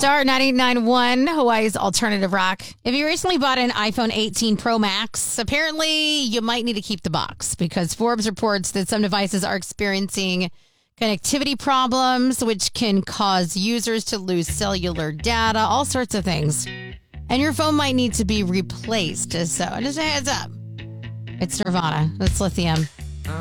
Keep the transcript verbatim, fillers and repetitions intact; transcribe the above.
Star ninety-nine point one, Hawaii's alternative rock. If you recently bought an iPhone eighteen Pro Max, apparently you might need to keep the box because Forbes reports that some devices are experiencing connectivity problems, which can cause users to lose cellular data, all sorts of things. And your phone might need to be replaced. So just a heads up. It's Nirvana. It's Lithium.